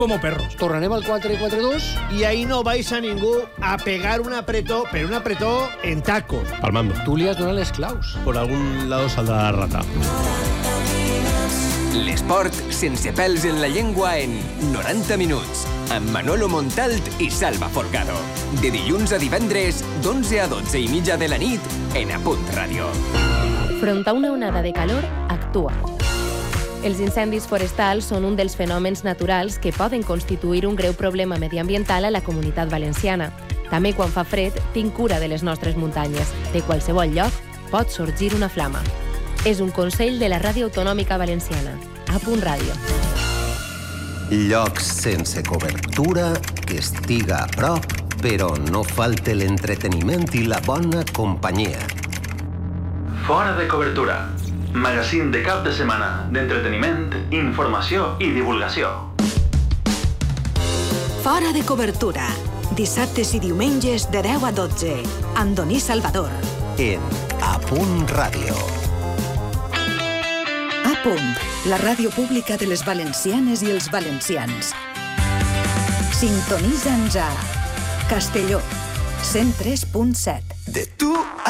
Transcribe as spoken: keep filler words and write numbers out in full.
como perros. Tornarem al quatre quatre dos. Y ahí no vais a ningú a pegar un apretó, pero un apretó en tacos. Al mando. Tu li has donat les claus. Por algún lado saldrá la rata. L'esport sense pèls en la llengua en noranta minuts, amb Manolo Montalt i Salva Folgado. De dilluns a divendres, d'onze a dotze i mitja de la nit, en Apunt Ràdio. Front a una onada de calor, actua. Els incendis forestals són un dels fenòmens naturals que poden constituir un greu problema mediambiental a la Comunitat Valenciana. També quan fa fred, tinc cura de les nostres muntanyes. De qualsevol lloc pot sorgir una flama. És un consell de la Ràdio Autonòmica Valenciana. Apunt Ràdio. Llocs sense cobertura, que estiga a prop, però no falte l'entreteniment i la bona companyia. Fora de cobertura. Magazín de cap de setmana d'entreteniment, informació i divulgació. Fora de cobertura. Dissabtes i diumenges de deu a dotze. Andoní Salvador. En Apunt Ràdio. Apunt, la ràdio pública de les valencianes i els valencians. Sintonitza'ns a Castelló, cent tres punt set. De tu